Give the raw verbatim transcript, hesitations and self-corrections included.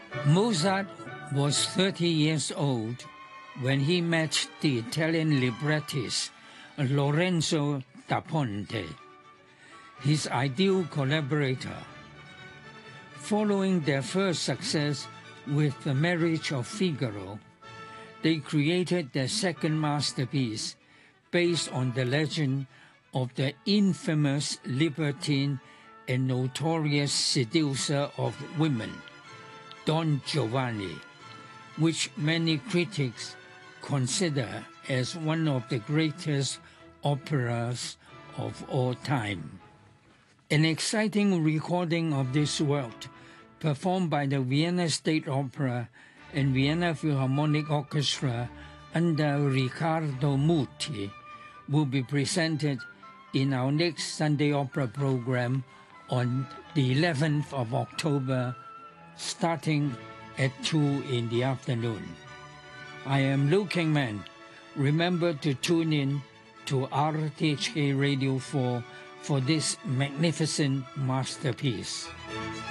Mozart was thirty years old when he met the Italian librettist Lorenzo da Ponte, his ideal collaborator. Following their first success with The Marriage of Figaro, they created their second masterpiece based on the legend of the infamous libertine and notorious seducer of women, Don Giovanni, which many critics consider as one of the greatest operas of all time. An exciting recording of this work, performed by the Vienna State Opera and Vienna Philharmonic Orchestra under Riccardo Muti, will be presented in our next Sunday Opera program on the eleventh of October, starting at two in the afternoon. I am Liu Kingman. Remember to tune in to R T H K Radio four for this magnificent masterpiece.